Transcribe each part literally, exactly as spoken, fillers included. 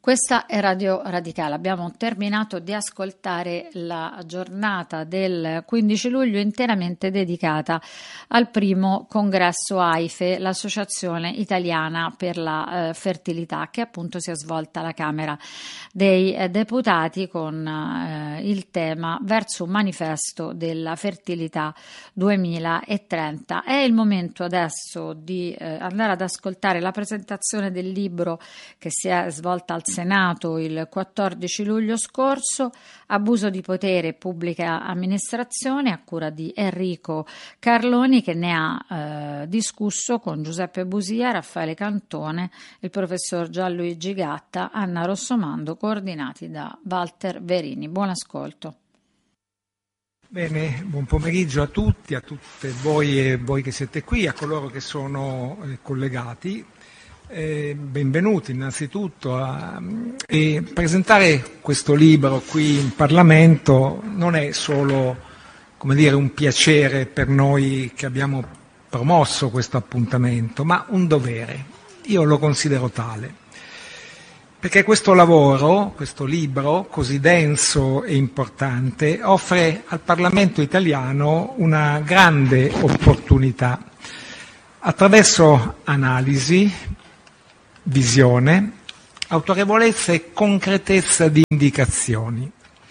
Questa è Radio Radicale. Abbiamo terminato di ascoltare la giornata del quindici luglio interamente dedicata al primo congresso A I F E, l'Associazione Italiana per la eh, Fertilità, che appunto si è svolta alla Camera dei eh, Deputati con eh, il tema Verso un manifesto della fertilità duemilatrenta. È il momento adesso di eh, andare ad ascoltare la presentazione del libro che si è svolta al Senato il quattordici luglio scorso, Abuso di potere e pubblica amministrazione, a cura di Enrico Carloni, che ne ha eh, discusso con Giuseppe Busia, Raffaele Cantone, il professor Gianluigi Gatta, Anna Rossomando, coordinati da Walter Verini. Buon ascolto. Bene, buon pomeriggio a tutti, a tutte voi e voi che siete qui, a coloro che sono eh, collegati. Eh, benvenuti innanzitutto a, e presentare questo libro qui in Parlamento non è solo, come dire, un piacere per noi che abbiamo promosso questo appuntamento, ma un dovere. Io lo considero tale, perché questo lavoro, questo libro così denso e importante, offre al Parlamento italiano una grande opportunità attraverso analisi, visione, autorevolezza e concretezza di indicazioni.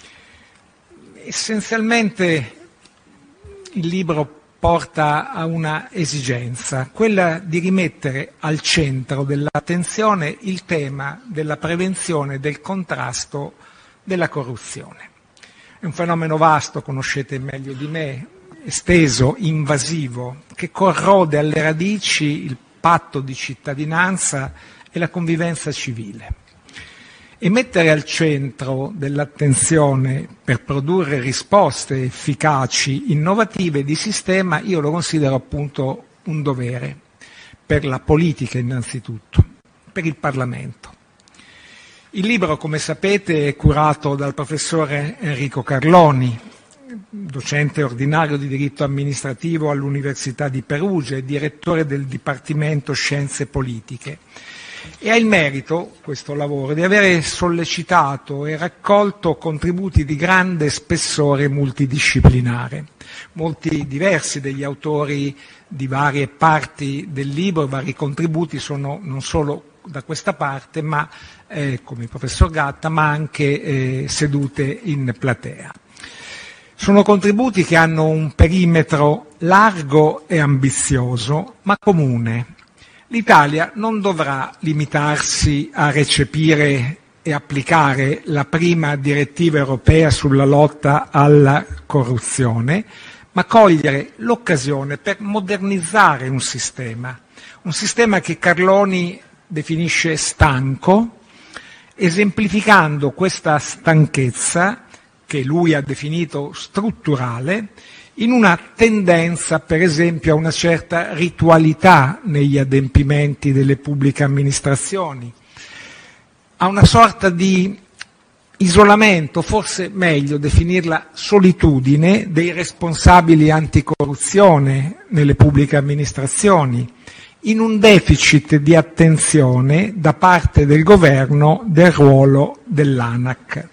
Essenzialmente il libro porta a una esigenza, quella di rimettere al centro dell'attenzione il tema della prevenzione e del contrasto della corruzione. È un fenomeno vasto, conoscete meglio di me, esteso, invasivo, che corrode alle radici il patto di cittadinanza e la convivenza civile. E mettere al centro dell'attenzione per produrre risposte efficaci, innovative di sistema, io lo considero appunto un dovere per la politica innanzitutto, per il Parlamento. Il libro, come sapete, è curato dal professore Enrico Carloni, docente ordinario di diritto amministrativo all'Università di Perugia e direttore del Dipartimento Scienze Politiche. E ha il merito, questo lavoro, di avere sollecitato e raccolto contributi di grande spessore multidisciplinare. Molti diversi degli autori di varie parti del libro, vari contributi sono non solo da questa parte, ma eh, come il professor Gatta, ma anche eh, sedute in platea. Sono contributi che hanno un perimetro largo e ambizioso, ma comune. L'Italia non dovrà limitarsi a recepire e applicare la prima direttiva europea sulla lotta alla corruzione, ma cogliere l'occasione per modernizzare un sistema, un sistema che Carloni definisce stanco, esemplificando questa stanchezza, che lui ha definito strutturale, in una tendenza, per esempio, a una certa ritualità negli adempimenti delle pubbliche amministrazioni, a una sorta di isolamento, forse meglio definirla solitudine, dei responsabili anticorruzione nelle pubbliche amministrazioni, in un deficit di attenzione da parte del governo del ruolo dell'ANAC.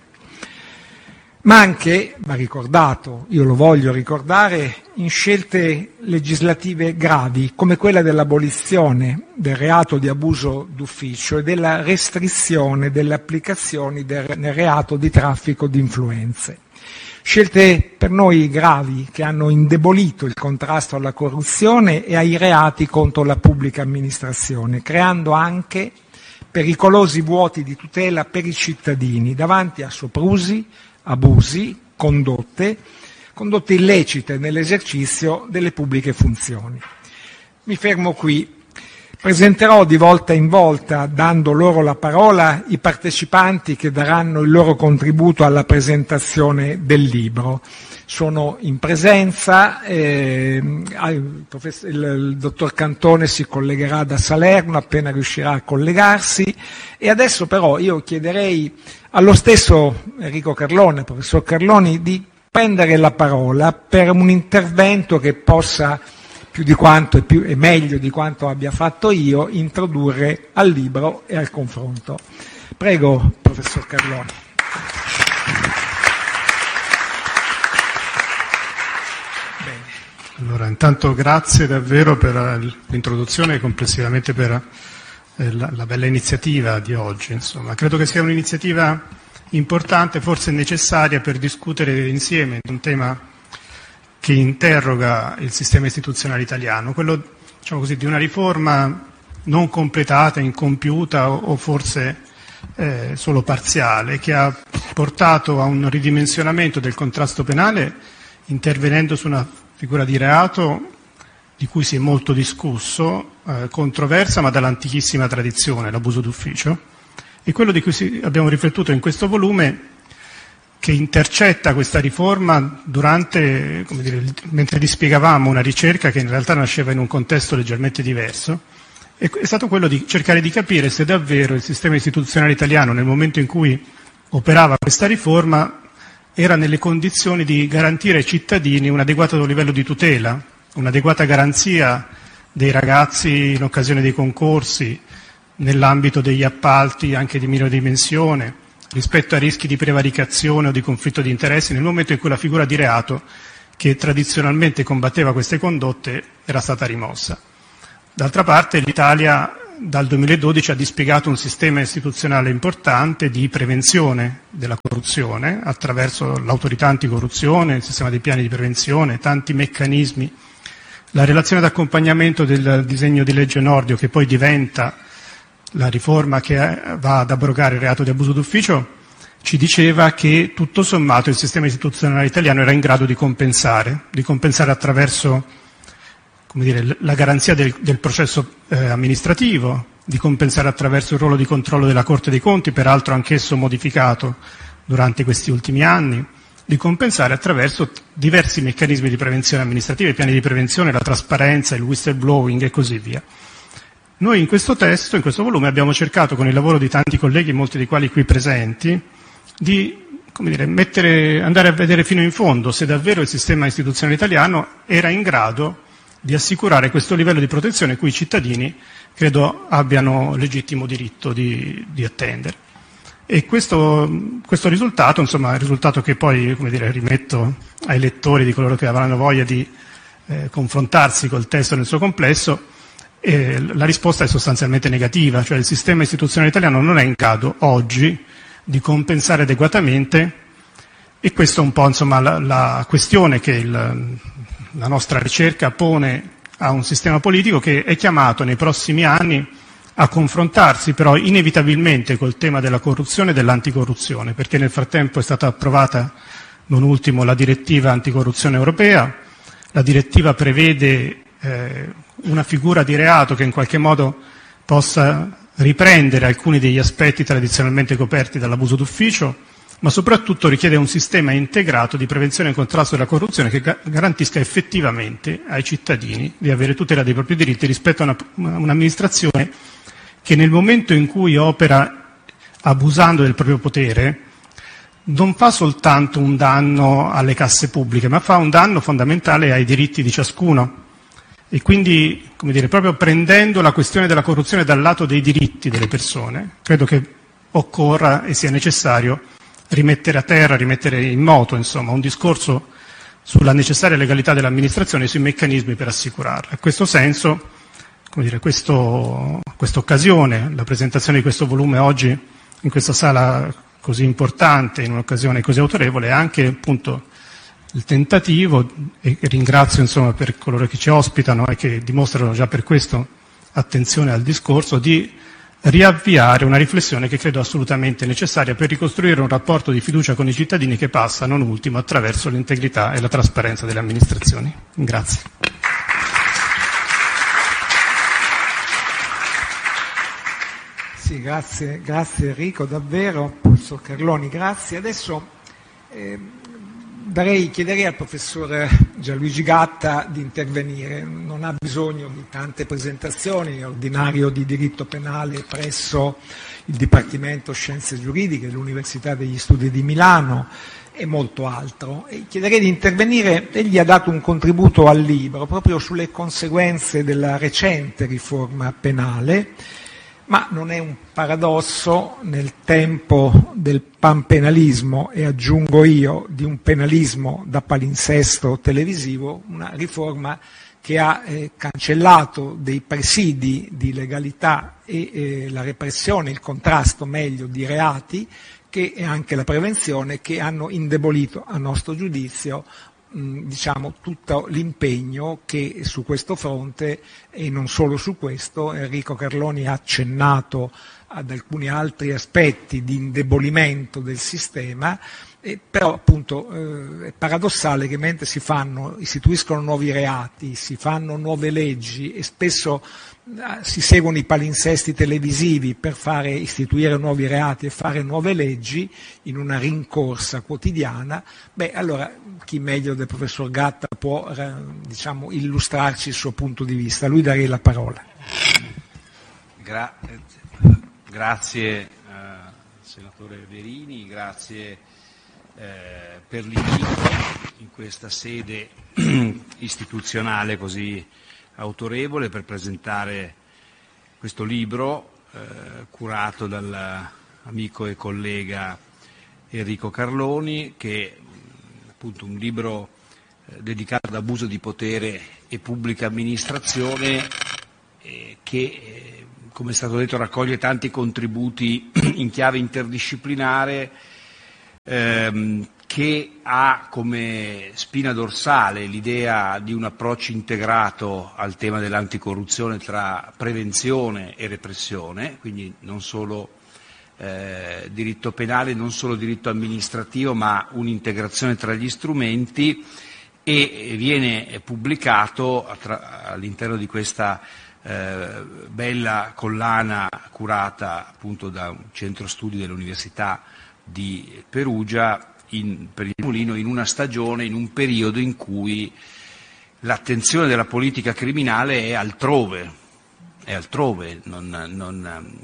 Ma anche, va ricordato, io lo voglio ricordare, in scelte legislative gravi, come quella dell'abolizione del reato di abuso d'ufficio e della restrizione delle applicazioni del reato di traffico di influenze. Scelte per noi gravi che hanno indebolito il contrasto alla corruzione e ai reati contro la pubblica amministrazione, creando anche pericolosi vuoti di tutela per i cittadini davanti a soprusi, abusi, condotte, condotte illecite nell'esercizio delle pubbliche funzioni. Mi fermo qui. Presenterò di volta in volta, dando loro la parola, i partecipanti che daranno il loro contributo alla presentazione del libro. Sono in presenza, eh, il, professor, il, il dottor Cantone si collegherà da Salerno appena riuscirà a collegarsi, e adesso però io chiederei allo stesso Enrico Carloni, professor Carloni, di prendere la parola per un intervento che possa, più di quanto e, più, e meglio di quanto abbia fatto io, introdurre al libro e al confronto. Prego, professor Carloni. Allora, intanto grazie davvero per l'introduzione e complessivamente per eh, la, la bella iniziativa di oggi. Insomma, credo che sia un'iniziativa importante, forse necessaria per discutere insieme di un tema che interroga il sistema istituzionale italiano, quello, diciamo così, di una riforma non completata, incompiuta o, o forse eh, solo parziale, che ha portato a un ridimensionamento del contrasto penale intervenendo su una figura di reato di cui si è molto discusso, eh, controversa ma dall'antichissima tradizione, l'abuso d'ufficio, e quello di cui si, abbiamo riflettuto in questo volume, che intercetta questa riforma durante, come dire, mentre dispiegavamo una ricerca che in realtà nasceva in un contesto leggermente diverso, è, è stato quello di cercare di capire se davvero il sistema istituzionale italiano, nel momento in cui operava questa riforma, era nelle condizioni di garantire ai cittadini un adeguato livello di tutela, un'adeguata garanzia dei ragazzi in occasione dei concorsi, nell'ambito degli appalti anche di minore dimensione, rispetto a rischi di prevaricazione o di conflitto di interessi, nel momento in cui la figura di reato, che tradizionalmente combatteva queste condotte, era stata rimossa. D'altra parte l'Italia dal duemiladodici ha dispiegato un sistema istituzionale importante di prevenzione della corruzione attraverso l'autorità anticorruzione, il sistema dei piani di prevenzione, tanti meccanismi. La relazione d'accompagnamento del disegno di legge Nordio, che poi diventa la riforma che va ad abrogare il reato di abuso d'ufficio, ci diceva che tutto sommato il sistema istituzionale italiano era in grado di compensare, di compensare attraverso, come dire, la garanzia del, del processo eh, amministrativo, di compensare attraverso il ruolo di controllo della Corte dei Conti, peraltro anch'esso modificato durante questi ultimi anni, di compensare attraverso diversi meccanismi di prevenzione amministrativa, i piani di prevenzione, la trasparenza, il whistleblowing e così via. Noi in questo testo, in questo volume, abbiamo cercato, con il lavoro di tanti colleghi, molti dei quali qui presenti, di, come dire, mettere, andare a vedere fino in fondo se davvero il sistema istituzionale italiano era in grado di assicurare questo livello di protezione cui i cittadini credo abbiano legittimo diritto di, di attendere. E questo, questo risultato, insomma, è il risultato che poi, come dire, rimetto ai lettori, di coloro che avranno voglia di eh, confrontarsi col testo nel suo complesso, eh, la risposta è sostanzialmente negativa, cioè il sistema istituzionale italiano non è in grado oggi di compensare adeguatamente, e questa è un po', insomma, la, la questione che il la nostra ricerca pone a un sistema politico che è chiamato nei prossimi anni a confrontarsi però inevitabilmente col tema della corruzione e dell'anticorruzione, perché nel frattempo è stata approvata, non ultimo, la direttiva anticorruzione europea. La direttiva prevede eh, una figura di reato che in qualche modo possa riprendere alcuni degli aspetti tradizionalmente coperti dall'abuso d'ufficio, ma soprattutto richiede un sistema integrato di prevenzione e contrasto della corruzione che ga- garantisca effettivamente ai cittadini di avere tutela dei propri diritti rispetto a una, un'amministrazione che nel momento in cui opera abusando del proprio potere non fa soltanto un danno alle casse pubbliche, ma fa un danno fondamentale ai diritti di ciascuno. E quindi, come dire, proprio prendendo la questione della corruzione dal lato dei diritti delle persone, credo che occorra e sia necessario rimettere a terra, rimettere in moto, insomma, un discorso sulla necessaria legalità dell'amministrazione e sui meccanismi per assicurarla. In questo senso, come dire, questo, questa occasione, la presentazione di questo volume oggi in questa sala così importante, in un'occasione così autorevole, è anche appunto il tentativo, e ringrazio insomma per coloro che ci ospitano e che dimostrano già per questo attenzione al discorso, di riavviare una riflessione che credo assolutamente necessaria per ricostruire un rapporto di fiducia con i cittadini che passa, non ultimo, attraverso l'integrità e la trasparenza delle amministrazioni. Grazie. Sì, grazie, grazie Enrico, davvero, professor Carloni, grazie. Adesso eh, darei, chiederei al professor Gianluigi Gatta di intervenire, non ha bisogno di tante presentazioni, è ordinario di diritto penale presso il Dipartimento Scienze Giuridiche dell'Università degli Studi di Milano e molto altro. E chiederei di intervenire, egli ha dato un contributo al libro proprio sulle conseguenze della recente riforma penale, Ma non è un paradosso nel tempo del panpenalismo, e aggiungo io di un penalismo da palinsesto televisivo, una riforma che ha eh, cancellato dei presidi di legalità e eh, la repressione, il contrasto meglio di reati che, e anche la prevenzione, che hanno indebolito a nostro giudizio mh, diciamo tutto l'impegno che su questo fronte, e non solo su questo, Enrico Carloni ha accennato ad alcuni altri aspetti di indebolimento del sistema. Eh, però appunto eh, è paradossale che mentre si fanno, istituiscono nuovi reati, si fanno nuove leggi e spesso eh, si seguono i palinsesti televisivi per fare, istituire nuovi reati e fare nuove leggi in una rincorsa quotidiana, beh allora chi meglio del professor Gatta può eh, diciamo, illustrarci il suo punto di vista? A lui darei la parola. Gra- grazie eh, senatore Verini, grazie Eh, per l'invito in questa sede istituzionale così autorevole per presentare questo libro eh, curato dall'amico e collega Enrico Carloni, che è appunto un libro eh, dedicato all'abuso di potere e pubblica amministrazione eh, che eh, come è stato detto raccoglie tanti contributi in chiave interdisciplinare, Ehm, che ha come spina dorsale l'idea di un approccio integrato al tema dell'anticorruzione tra prevenzione e repressione, quindi non solo eh, diritto penale, non solo diritto amministrativo, ma un'integrazione tra gli strumenti, e viene pubblicato attra- all'interno di questa eh, bella collana curata appunto da un centro studi dell'Università di Perugia in, per il Mulino, in una stagione, in un periodo in cui l'attenzione della politica criminale è altrove, è altrove, non, non,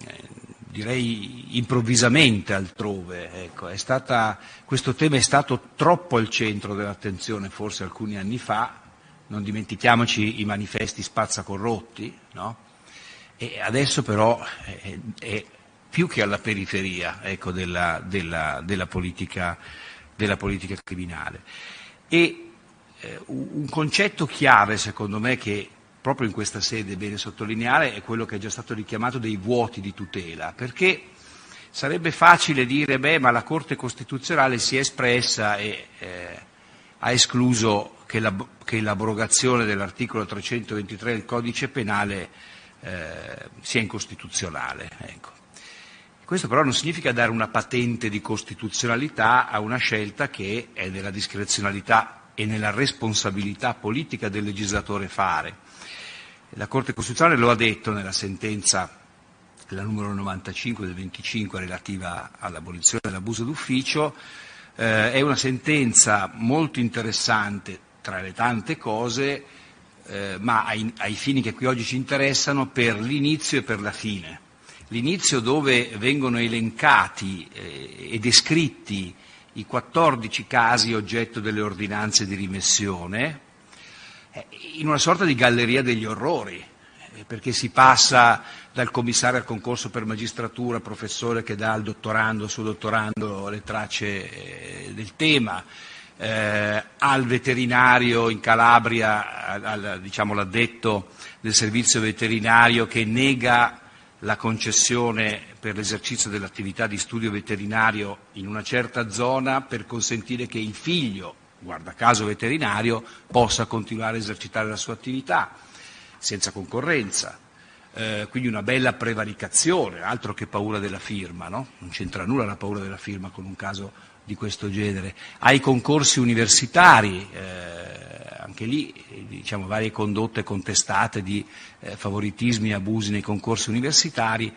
direi improvvisamente altrove. Ecco, è stata, questo tema è stato troppo al centro dell'attenzione forse alcuni anni fa, non dimentichiamoci i manifesti spazzacorrotti, no? E adesso però è, è più che alla periferia, ecco, della, della, della, politica, della politica criminale. E eh, un concetto chiave, secondo me, che proprio in questa sede è bene sottolineare, è quello che è già stato richiamato dei vuoti di tutela, perché sarebbe facile dire, beh, ma la Corte Costituzionale si è espressa e eh, ha escluso che, la, che l'abrogazione dell'articolo trecentoventitré del Codice Penale eh, sia incostituzionale, ecco. Questo però non significa dare una patente di costituzionalità a una scelta che è nella discrezionalità e nella responsabilità politica del legislatore fare. La Corte Costituzionale lo ha detto nella sentenza, la numero novantacinque del venticinque, relativa all'abolizione dell'abuso d'ufficio. Eh, è una sentenza molto interessante tra le tante cose, eh, ma ai, ai fini che qui oggi ci interessano, per l'inizio e per la fine. L'inizio, dove vengono elencati eh, e descritti i quattordici casi oggetto delle ordinanze di rimessione, eh, in una sorta di galleria degli orrori, eh, perché si passa dal commissario al concorso per magistratura, professore che dà al dottorando, al suo dottorando, le tracce eh, del tema, eh, al veterinario in Calabria, al, al, diciamo, l'addetto del servizio veterinario che nega la concessione per l'esercizio dell'attività di studio veterinario in una certa zona per consentire che il figlio, guarda caso veterinario, possa continuare a esercitare la sua attività senza concorrenza. Eh, quindi una bella prevaricazione, altro che paura della firma, no? Non c'entra nulla la paura della firma con un caso di questo genere. Ai concorsi universitari, eh, anche lì diciamo varie condotte contestate di eh, favoritismi e abusi nei concorsi universitari,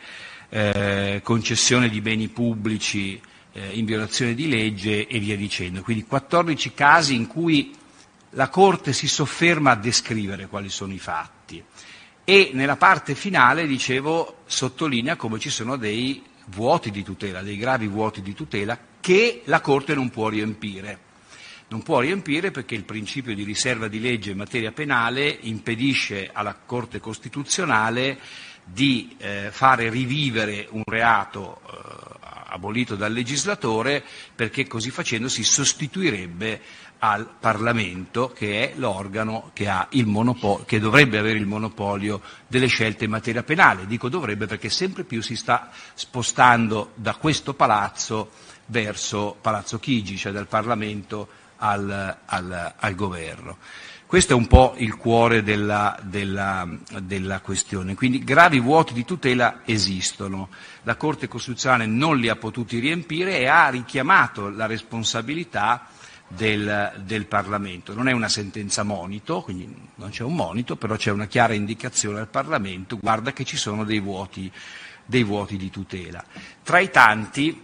eh, concessione di beni pubblici eh, in violazione di legge e via dicendo. Quindi quattordici casi in cui la Corte si sofferma a descrivere quali sono i fatti e nella parte finale, dicevo, sottolinea come ci sono dei vuoti di tutela, dei gravi vuoti di tutela che la Corte non può riempire. Non può riempire perché il principio di riserva di legge in materia penale impedisce alla Corte Costituzionale di eh, fare rivivere un reato eh, abolito dal legislatore, perché così facendo si sostituirebbe al Parlamento, che è l'organo che, ha il monopolio, che dovrebbe avere il monopolio delle scelte in materia penale. Dico dovrebbe perché sempre più si sta spostando da questo palazzo verso Palazzo Chigi, cioè dal Parlamento al, al, al governo. Questo è un po' il cuore della, della, della questione. Quindi gravi vuoti di tutela esistono. La Corte Costituzionale non li ha potuti riempire e ha richiamato la responsabilità del, del Parlamento. Non è una sentenza monito, quindi non c'è un monito, però c'è una chiara indicazione al Parlamento: guarda che ci sono dei vuoti, dei vuoti di tutela. Tra i tanti,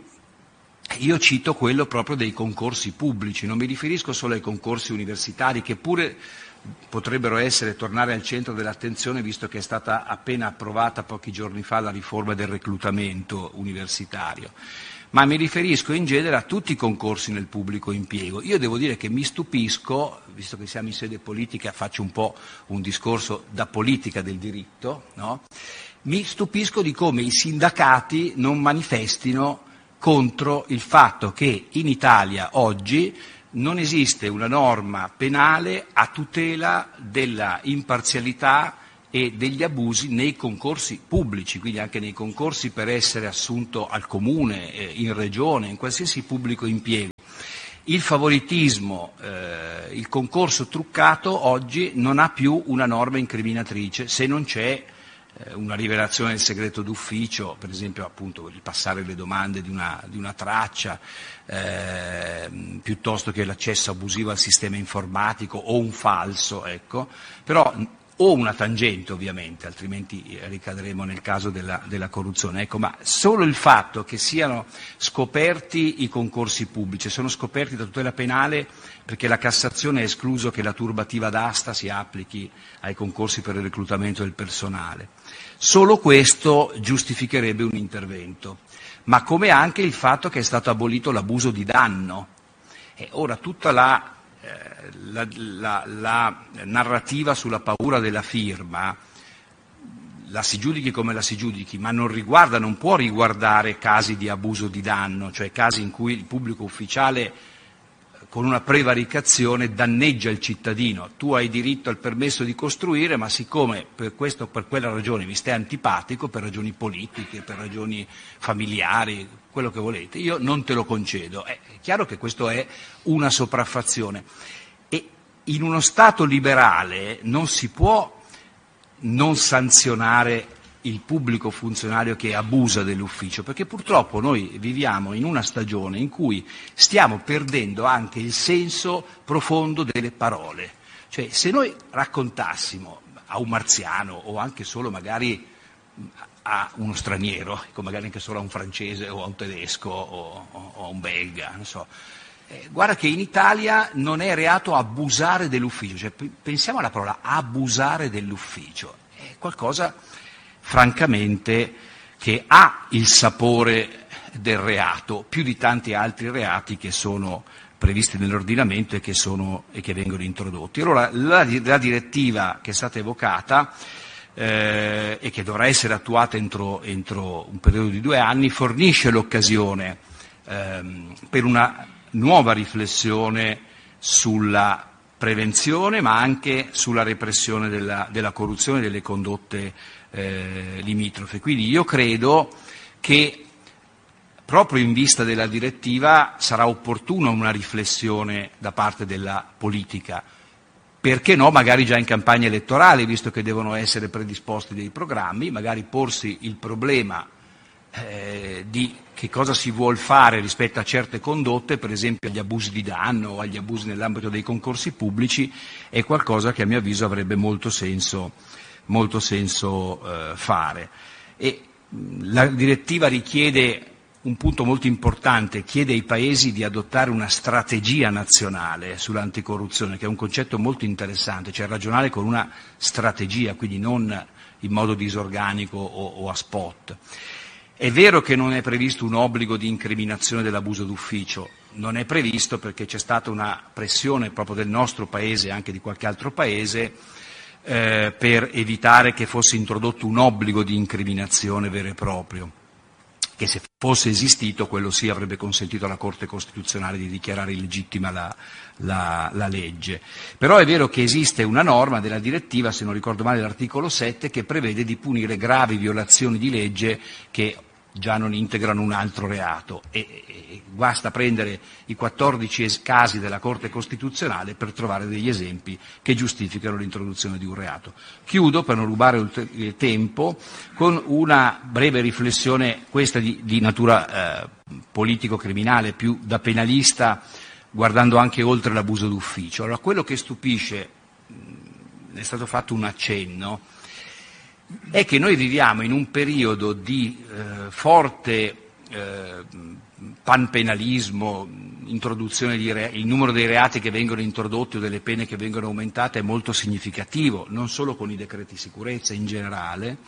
io cito quello proprio dei concorsi pubblici, non mi riferisco solo ai concorsi universitari, che pure potrebbero essere, tornare al centro dell'attenzione, visto che è stata appena approvata pochi giorni fa la riforma del reclutamento universitario, ma mi riferisco in genere a tutti i concorsi nel pubblico impiego. Io devo dire che mi stupisco, visto che siamo in sede politica, faccio un po' un discorso da politica del diritto, no? Mi stupisco di come i sindacati non manifestino contro il fatto che in Italia oggi non esiste una norma penale a tutela della imparzialità e degli abusi nei concorsi pubblici, quindi anche nei concorsi per essere assunto al comune, eh, in regione, in qualsiasi pubblico impiego. Il favoritismo, eh, il concorso truccato oggi non ha più una norma incriminatrice, se non c'è una rivelazione del segreto d'ufficio, per esempio appunto il passare le domande di una, di una traccia, eh, piuttosto che l'accesso abusivo al sistema informatico o un falso, ecco, però, o una tangente ovviamente, altrimenti ricadremo nel caso della, della corruzione, ecco, ma solo il fatto che siano scoperti i concorsi pubblici, sono scoperti da tutela penale, perché la Cassazione ha escluso che la turbativa d'asta si applichi ai concorsi per il reclutamento del personale. Solo questo giustificherebbe un intervento, ma come anche il fatto che è stato abolito l'abuso di danno. E ora tutta la, eh, la, la, la narrativa sulla paura della firma, la si giudichi come la si giudichi, ma non riguarda, non può riguardare casi di abuso di danno, cioè casi in cui il pubblico ufficiale con una prevaricazione danneggia il cittadino. Tu hai diritto al permesso di costruire, ma siccome per questo o per quella ragione mi stai antipatico, per ragioni politiche, per ragioni familiari, quello che volete, io non te lo concedo. È chiaro che questo è una sopraffazione. E in uno Stato liberale non si può non sanzionare il pubblico funzionario che abusa dell'ufficio, perché purtroppo noi viviamo in una stagione in cui stiamo perdendo anche il senso profondo delle parole. Cioè, se noi raccontassimo a un marziano o anche solo magari a uno straniero, magari anche solo a un francese o a un tedesco o, o, o a un belga, non so, eh, guarda che in Italia non è reato abusare dell'ufficio, cioè, pensiamo alla parola abusare dell'ufficio, è qualcosa francamente che ha il sapore del reato, più di tanti altri reati che sono previsti nell'ordinamento e che, sono, e che vengono introdotti. Allora la, la direttiva che è stata evocata eh, e che dovrà essere attuata entro, entro un periodo di due anni fornisce l'occasione ehm, per una nuova riflessione sulla prevenzione ma anche sulla repressione della, della corruzione e delle condotte eh, limitrofe. Quindi io credo che proprio in vista della direttiva sarà opportuna una riflessione da parte della politica, perché no magari già in campagna elettorale, visto che devono essere predisposti dei programmi, magari porsi il problema eh, di che cosa si vuol fare rispetto a certe condotte, per esempio agli abusi di danno o agli abusi nell'ambito dei concorsi pubblici, è qualcosa che a mio avviso avrebbe molto senso, molto senso eh, fare. E mh, la direttiva richiede un punto molto importante, chiede ai Paesi di adottare una strategia nazionale sull'anticorruzione, che è un concetto molto interessante, cioè ragionare con una strategia, quindi non in modo disorganico o, o a spot. È vero che non è previsto un obbligo di incriminazione dell'abuso d'ufficio, non è previsto perché c'è stata una pressione proprio del nostro Paese e anche di qualche altro Paese eh, per evitare che fosse introdotto un obbligo di incriminazione vero e proprio, che se fosse esistito quello sì avrebbe consentito alla Corte Costituzionale di dichiarare illegittima la, la, la legge. Però è vero che esiste una norma della direttiva, se non ricordo male l'articolo sette, che prevede di punire gravi violazioni di legge che già non integrano un altro reato e, e basta prendere i quattordici es- casi della Corte Costituzionale per trovare degli esempi che giustificano l'introduzione di un reato. Chiudo, per non rubare ulter- il tempo, con una breve riflessione, questa di, di natura eh, politico-criminale, più da penalista, guardando anche oltre l'abuso d'ufficio. Allora, quello che stupisce, mh, è stato fatto un accenno, è che noi viviamo in un periodo di eh, forte eh, panpenalismo, introduzione di re- il numero dei reati che vengono introdotti o delle pene che vengono aumentate è molto significativo, non solo con i decreti sicurezza in generale,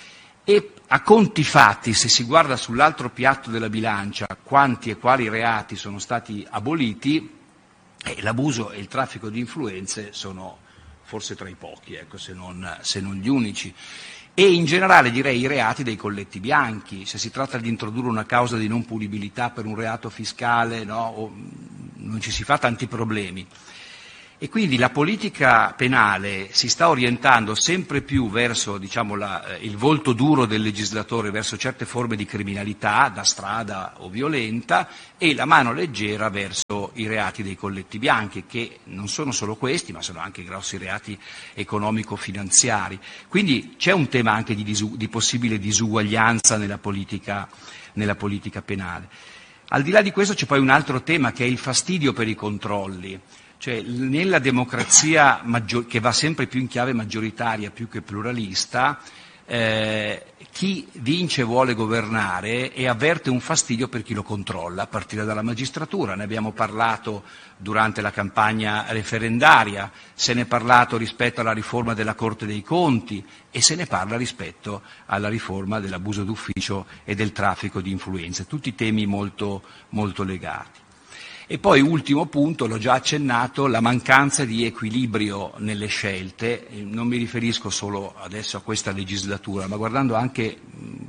e a conti fatti, se si guarda sull'altro piatto della bilancia quanti e quali reati sono stati aboliti, eh, l'abuso e il traffico di influenze sono forse tra i pochi, ecco, se non, se non gli unici. E in generale direi i reati dei colletti bianchi, se si tratta di introdurre una causa di non punibilità per un reato fiscale, no, o, non ci si fa tanti problemi. E quindi la politica penale si sta orientando sempre più verso, diciamo, la, il volto duro del legislatore, verso certe forme di criminalità, da strada o violenta, e la mano leggera verso i reati dei colletti bianchi, che non sono solo questi, ma sono anche grossi reati economico-finanziari. Quindi c'è un tema anche di, disu- di possibile disuguaglianza nella politica, nella politica penale. Al di là di questo c'è poi un altro tema, che è il fastidio per i controlli. Cioè, nella democrazia maggior, che va sempre più in chiave maggioritaria più che pluralista, eh, chi vince vuole governare e avverte un fastidio per chi lo controlla, a partire dalla magistratura. Ne abbiamo parlato durante la campagna referendaria, se ne è parlato rispetto alla riforma della Corte dei Conti e se ne parla rispetto alla riforma dell'abuso d'ufficio e del traffico di influenze, tutti temi molto, molto legati. E poi, ultimo punto, l'ho già accennato, la mancanza di equilibrio nelle scelte. Non mi riferisco solo adesso a questa legislatura, ma guardando anche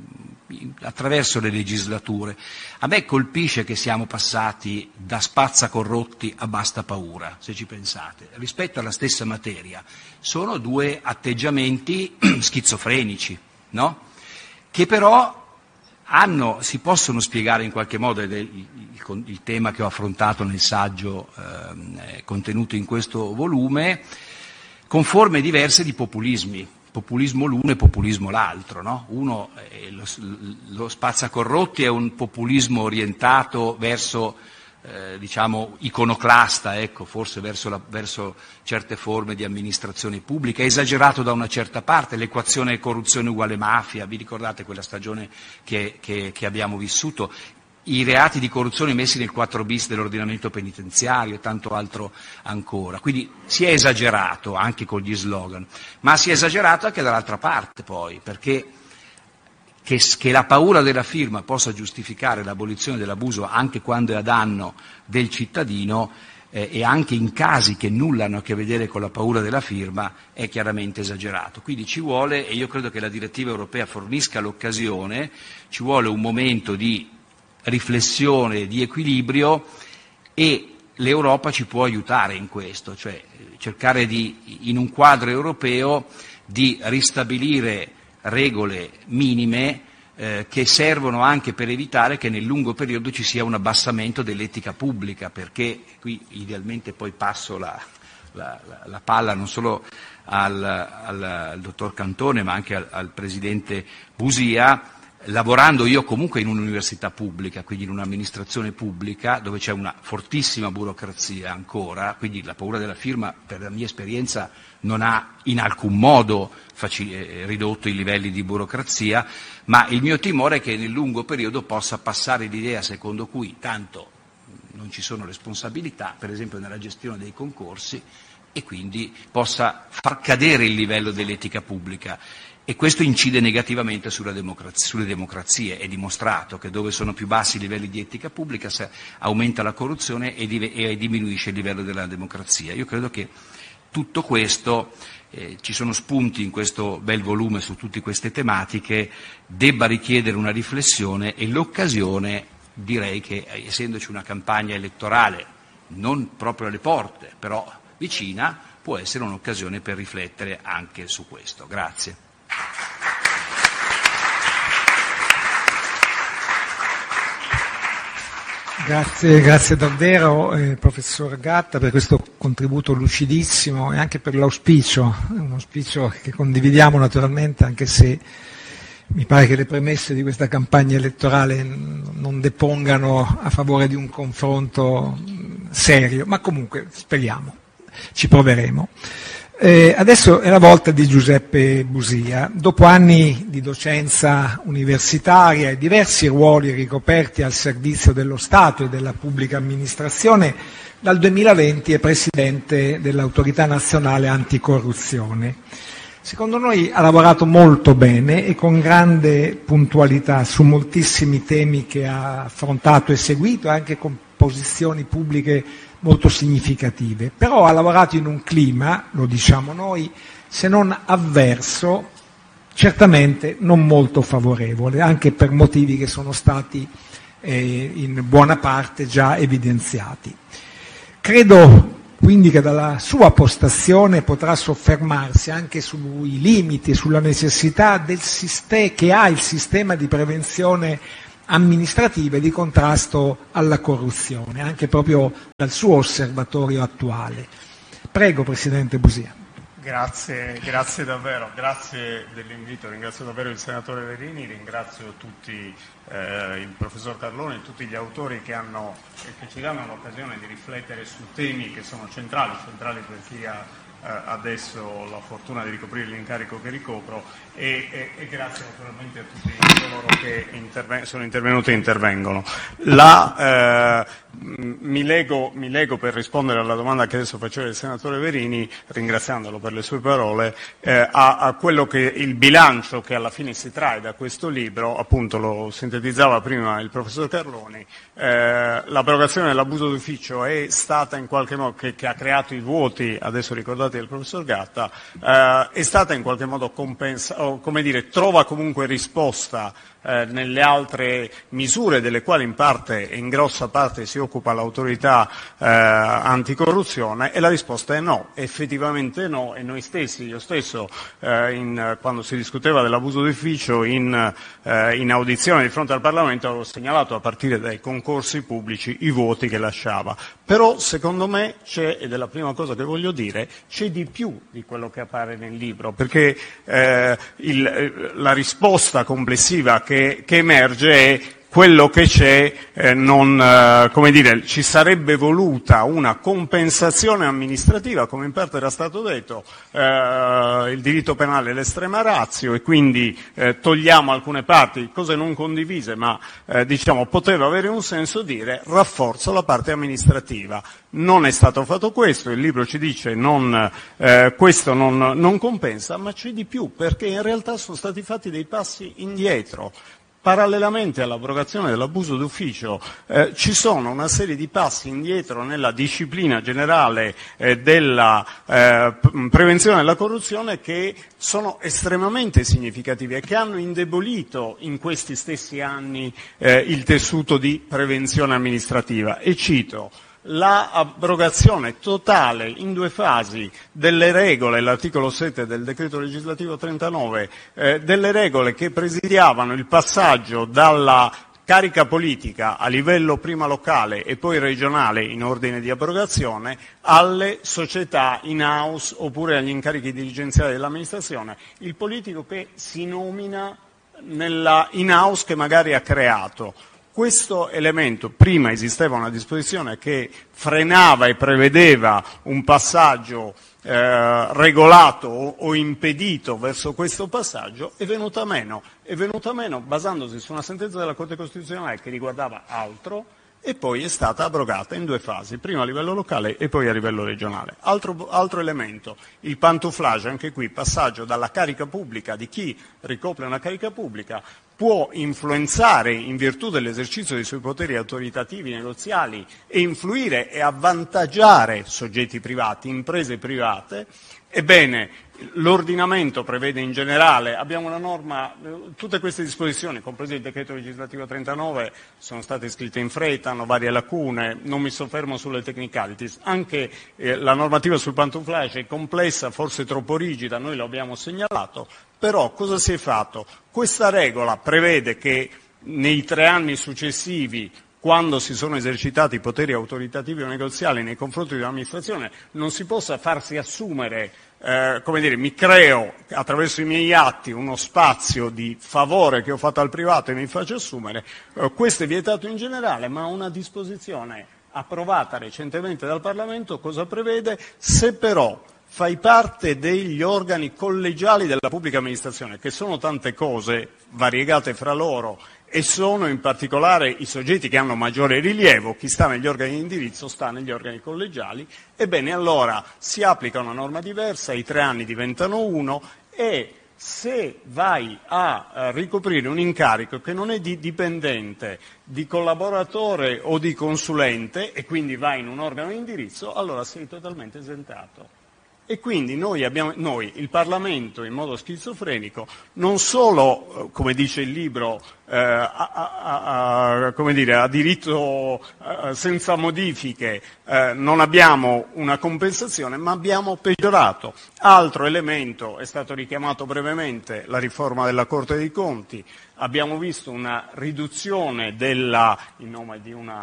mh, attraverso le legislature. A me colpisce che siamo passati da spazzacorrotti a basta paura, se ci pensate, rispetto alla stessa materia. Sono due atteggiamenti schizofrenici, no? Che però hanno, si possono spiegare in qualche modo, ed è il, il, il tema che ho affrontato nel saggio eh, contenuto in questo volume, con forme diverse di populismi, populismo l'uno e populismo l'altro, no? Uno, eh, lo, lo spazzacorrotti è un populismo orientato verso Eh, diciamo iconoclasta, ecco, forse verso, la, verso certe forme di amministrazione pubblica, esagerato da una certa parte, l'equazione corruzione uguale mafia, vi ricordate quella stagione che, che, che abbiamo vissuto, i reati di corruzione messi nel quattro bis dell'ordinamento penitenziario e tanto altro ancora. Quindi si è esagerato anche con gli slogan, ma si è esagerato anche dall'altra parte poi, perché Che, che la paura della firma possa giustificare l'abolizione dell'abuso anche quando è a danno del cittadino eh, e anche in casi che nulla hanno a che vedere con la paura della firma è chiaramente esagerato. Quindi ci vuole, e io credo che la direttiva europea fornisca l'occasione, ci vuole un momento di riflessione, di equilibrio, e l'Europa ci può aiutare in questo, cioè cercare di, in un quadro europeo, di ristabilire regole minime eh, che servono anche per evitare che nel lungo periodo ci sia un abbassamento dell'etica pubblica, perché qui idealmente poi passo la, la, la, la palla non solo al, al, al dottor Cantone ma anche al, al presidente Busia. Lavorando io comunque in un'università pubblica, quindi in un'amministrazione pubblica dove c'è una fortissima burocrazia ancora, quindi la paura della firma per la mia esperienza non ha in alcun modo faci- eh, ridotto i livelli di burocrazia, ma il mio timore è che nel lungo periodo possa passare l'idea secondo cui tanto non ci sono responsabilità, per esempio nella gestione dei concorsi, e quindi possa far cadere il livello dell'etica pubblica. E questo incide negativamente sulla democrazia, sulle democrazie. È dimostrato che dove sono più bassi i livelli di etica pubblica aumenta la corruzione e, div- e diminuisce il livello della democrazia. Io credo che tutto questo eh, ci sono spunti in questo bel volume su tutte queste tematiche, debba richiedere una riflessione, e l'occasione, direi che essendoci una campagna elettorale non proprio alle porte, però vicina, può essere un'occasione per riflettere anche su questo. Grazie. Grazie, grazie davvero eh, professor Gatta per questo contributo lucidissimo e anche per l'auspicio, un auspicio che condividiamo naturalmente, anche se mi pare che le premesse di questa campagna elettorale non depongano a favore di un confronto serio, ma comunque speriamo, ci proveremo. Eh, adesso è la volta di Giuseppe Busia. Dopo anni di docenza universitaria e diversi ruoli ricoperti al servizio dello Stato e della pubblica amministrazione, dal duemilaventi è presidente dell'Autorità Nazionale Anticorruzione. Secondo noi ha lavorato molto bene e con grande puntualità su moltissimi temi che ha affrontato e seguito, anche con posizioni pubbliche molto significative, però ha lavorato in un clima, lo diciamo noi, se non avverso, certamente non molto favorevole, anche per motivi che sono stati eh, in buona parte già evidenziati. Credo quindi che dalla sua postazione potrà soffermarsi anche sui limiti e sulla necessità del sistema che ha il sistema di prevenzione amministrativa e di contrasto alla corruzione, anche proprio dal suo osservatorio attuale. Prego, Presidente Busia. Grazie, grazie davvero, grazie dell'invito, ringrazio davvero il senatore Verini, ringrazio tutti eh, il professor Carlone e tutti gli autori che, hanno, che ci danno l'occasione di riflettere su temi che sono centrali, centrali per chi ha eh, adesso la fortuna di ricoprire l'incarico che ricopro e, e, e grazie naturalmente a tutti coloro che interven- sono intervenuti e intervengono. La, eh, mi, lego, mi lego per rispondere alla domanda che adesso faceva il senatore Verini, ringraziandolo per le sue parole, eh, a, a quello che il bilancio che alla fine si trae da questo libro, appunto lo sintetizzava prima il professor Carloni, eh, l'abrogazione dell'abuso d'ufficio è stata in qualche modo, che, che ha creato i vuoti, adesso ricordati del professor Gatta, eh, è stata in qualche modo compensata, o come dire, trova comunque risposta Eh, nelle altre misure delle quali in parte e in grossa parte si occupa l'autorità eh, anticorruzione, e la risposta è no, effettivamente no, e noi stessi, io stesso eh, in, quando si discuteva dell'abuso d'ufficio in, eh, in audizione di fronte al Parlamento avevo segnalato a partire dai concorsi pubblici i vuoti che lasciava. Però secondo me c'è, ed è la prima cosa che voglio dire, c'è di più di quello che appare nel libro, perché eh, il, la risposta complessiva che, che emerge è quello che c'è, eh, non, eh, come dire, ci sarebbe voluta una compensazione amministrativa, come in parte era stato detto, eh, il diritto penale è l'estrema ratio e quindi eh, togliamo alcune parti, cose non condivise, ma eh, diciamo poteva avere un senso dire rafforzo la parte amministrativa. Non è stato fatto questo, il libro ci dice non, eh, questo non, non compensa, ma c'è di più, perché in realtà sono stati fatti dei passi indietro. Parallelamente all'abrogazione dell'abuso d'ufficio eh, ci sono una serie di passi indietro nella disciplina generale eh, della eh, prevenzione della corruzione che sono estremamente significativi e che hanno indebolito in questi stessi anni eh, il tessuto di prevenzione amministrativa. E cito la abrogazione totale in due fasi delle regole, l'articolo sette del decreto legislativo trentanove, eh, delle regole che presidiavano il passaggio dalla carica politica a livello prima locale e poi regionale in ordine di abrogazione alle società in house oppure agli incarichi dirigenziali dell'amministrazione. Il politico che si nomina nella in house che magari ha creato. Questo elemento, prima esisteva una disposizione che frenava e prevedeva un passaggio eh, regolato o, o impedito verso questo passaggio, è venuta meno, è venuta meno basandosi su una sentenza della Corte Costituzionale che riguardava altro e poi è stata abrogata in due fasi, prima a livello locale e poi a livello regionale. Altro, altro elemento, il pantouflage, anche qui passaggio dalla carica pubblica di chi ricopre una carica pubblica può influenzare in virtù dell'esercizio dei suoi poteri autoritativi negoziali e influire e avvantaggiare soggetti privati, imprese private. Ebbene, l'ordinamento prevede in generale, abbiamo una norma, tutte queste disposizioni, compreso il decreto legislativo trentanove, sono state scritte in fretta, hanno varie lacune, non mi soffermo sulle technicalities, anche eh, la normativa sul pantouflage è complessa, forse troppo rigida, noi lo abbiamo segnalato, però cosa si è fatto? Questa regola prevede che nei tre anni successivi, quando si sono esercitati i poteri autoritativi o negoziali nei confronti dell'amministrazione, non si possa farsi assumere, eh, come dire, mi creo attraverso i miei atti uno spazio di favore che ho fatto al privato e mi faccio assumere. Eh, questo è vietato in generale, ma una disposizione approvata recentemente dal Parlamento cosa prevede? Se però fai parte degli organi collegiali della pubblica amministrazione, che sono tante cose variegate fra loro, e sono in particolare i soggetti che hanno maggiore rilievo, chi sta negli organi di indirizzo sta negli organi collegiali, ebbene allora si applica una norma diversa, i tre anni diventano uno e se vai a ricoprire un incarico che non è di dipendente, di collaboratore o di consulente e quindi vai in un organo di indirizzo, allora sei totalmente esentato. E quindi noi, abbiamo, noi, il Parlamento, in modo schizofrenico, non solo, come dice il libro, eh, a, a, a, come dire, a diritto eh, senza modifiche, eh, non abbiamo una compensazione, ma abbiamo peggiorato. Altro elemento, è stato richiamato brevemente, la riforma della Corte dei Conti. Abbiamo visto una riduzione della, in nome di una,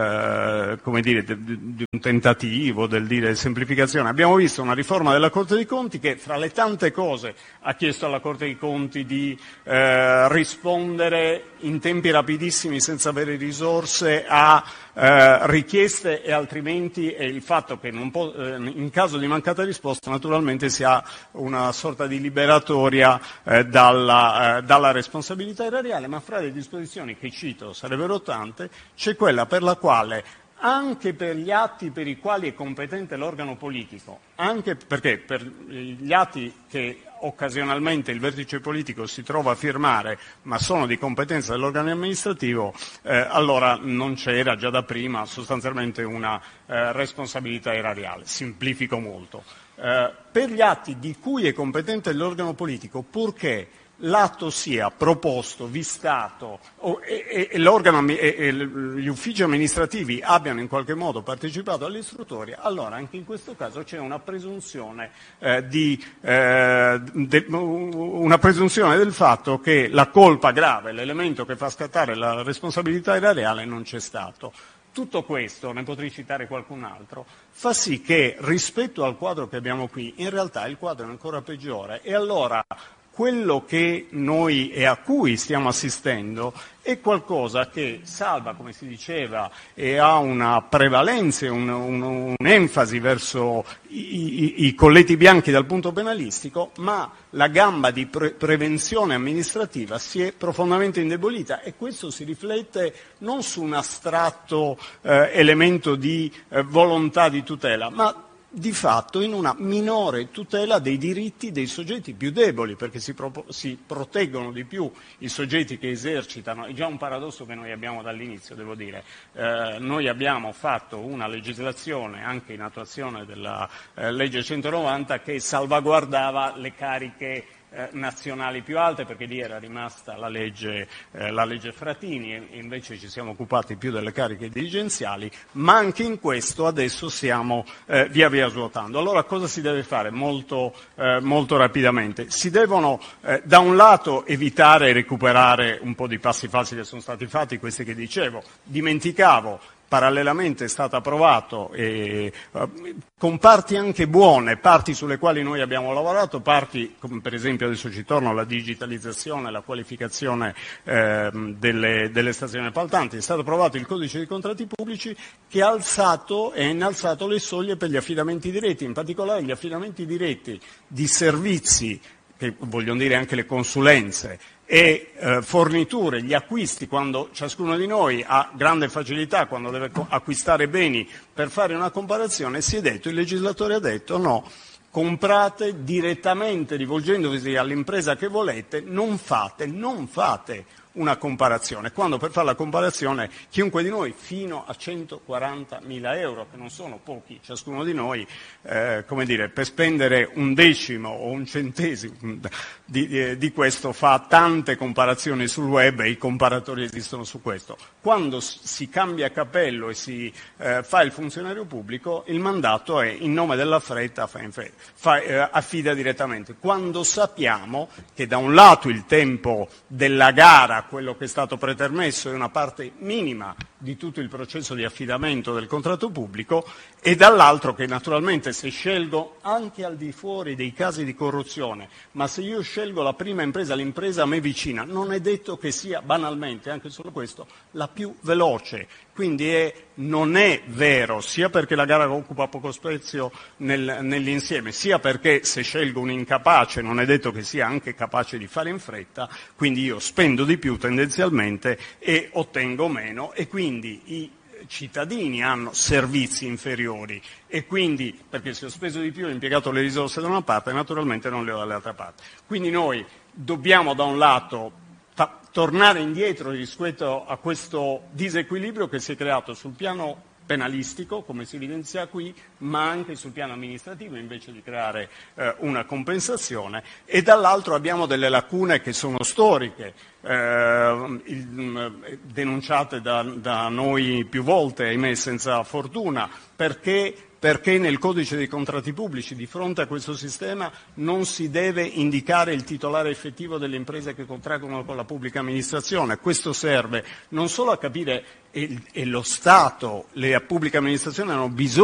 eh, come dire, di, di un tentativo del dire semplificazione, abbiamo visto una riforma della Corte dei Conti che fra le tante cose ha chiesto alla Corte dei Conti di eh, rispondere in tempi rapidissimi senza avere risorse a eh, richieste e altrimenti è il fatto che non può, eh, in caso di mancata risposta naturalmente si ha una sorta di liberatoria eh, dalla, eh, dalla responsabilità erariale, ma fra le disposizioni che cito, sarebbero tante, c'è quella per la quale anche per gli atti per i quali è competente l'organo politico, anche perché per gli atti che occasionalmente il vertice politico si trova a firmare ma sono di competenza dell'organo amministrativo, eh, allora non c'era già da prima sostanzialmente una eh, responsabilità erariale. Semplifico molto. Eh, per gli atti di cui è competente l'organo politico, purché l'atto sia proposto, vistato o, e, e, l'organo, e, e gli uffici amministrativi abbiano in qualche modo partecipato all'istruttoria, allora anche in questo caso c'è una presunzione, eh, di, eh, de, una presunzione del fatto che la colpa grave, l'elemento che fa scattare la responsabilità erariale non c'è stato. Tutto questo, ne potrei citare qualcun altro, fa sì che rispetto al quadro che abbiamo qui, in realtà il quadro è ancora peggiore e allora quello che noi e a cui stiamo assistendo è qualcosa che salva, come si diceva, e ha una prevalenza, un, un, un'enfasi verso i, i, i colletti bianchi dal punto penalistico, ma la gamba di pre- prevenzione amministrativa si è profondamente indebolita e questo si riflette non su un astratto eh, elemento di eh, volontà di tutela, ma di fatto in una minore tutela dei diritti dei soggetti più deboli, perché si, pro- si proteggono di più i soggetti che esercitano. È già un paradosso che noi abbiamo dall'inizio, devo dire. Eh, noi abbiamo fatto una legislazione, anche in attuazione della eh, legge centonovanta, che salvaguardava le cariche Eh, nazionali più alte, perché lì era rimasta la legge, eh, la legge Fratini e invece ci siamo occupati più delle cariche dirigenziali, ma anche in questo adesso stiamo eh, via via svuotando. Allora cosa si deve fare? Molto, eh, molto rapidamente. Si devono eh, da un lato evitare e recuperare un po' di passi falsi che sono stati fatti, questi che dicevo. Dimenticavo, parallelamente è stato approvato e, uh, con parti anche buone, parti sulle quali noi abbiamo lavorato, parti come per esempio adesso ci torno alla digitalizzazione, alla qualificazione eh, delle, delle stazioni appaltanti. È stato approvato il codice dei contratti pubblici che ha alzato e ha innalzato le soglie per gli affidamenti diretti, in particolare gli affidamenti diretti di servizi, che vogliono dire anche le consulenze, e eh, forniture, gli acquisti, quando ciascuno di noi ha grande facilità, quando deve acquistare beni per fare una comparazione, si è detto, il legislatore ha detto no, comprate direttamente rivolgendovi all'impresa che volete, non fate, non fate una comparazione, quando per fare la comparazione chiunque di noi fino a centoquarantamila euro, che non sono pochi, ciascuno di noi, eh, come dire, per spendere un decimo o un centesimo di, di, di questo fa tante comparazioni sul web e i comparatori esistono su questo. Quando si cambia capello e si eh, fa il funzionario pubblico, il mandato è in nome della fretta, fa in fretta, fa, eh, affida direttamente. Quando sappiamo che da un lato il tempo della gara, quello che è stato pretermesso, è una parte minima di tutto il processo di affidamento del contratto pubblico, e dall'altro che naturalmente se scelgo anche al di fuori dei casi di corruzione, ma se io scelgo la prima impresa, l'impresa a me vicina, non è detto che sia banalmente, anche solo questo, la più veloce. Quindi è, non è vero, sia perché la gara occupa poco spazio nel, nell'insieme, sia perché se scelgo un incapace non è detto che sia anche capace di fare in fretta, quindi io spendo di più tendenzialmente e ottengo meno, e quindi i cittadini hanno servizi inferiori, e quindi, perché se ho speso di più e impiegato le risorse da una parte, naturalmente non le ho dall'altra parte. Quindi noi dobbiamo da un lato fa- tornare indietro rispetto a questo disequilibrio che si è creato sul piano penalistico, come si evidenzia qui, ma anche sul piano amministrativo, invece di creare eh, una compensazione, e dall'altro abbiamo delle lacune che sono storiche, eh, il, denunciate da, da noi più volte, ahimè senza fortuna, perché perché nel codice dei contratti pubblici, di fronte a questo sistema, non si deve indicare il titolare effettivo delle imprese che contraggono con la pubblica amministrazione. Questo serve non solo a capire, e, e lo Stato, le pubbliche amministrazioni hanno bisogno